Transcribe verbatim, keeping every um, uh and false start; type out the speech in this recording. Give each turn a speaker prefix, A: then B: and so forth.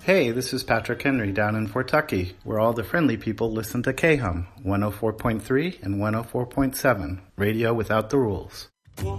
A: Hey, this is Patrick Henry down in Fortucky, where all the friendly people listen to K H U M, one oh four point three and one oh four point seven, radio without the rules.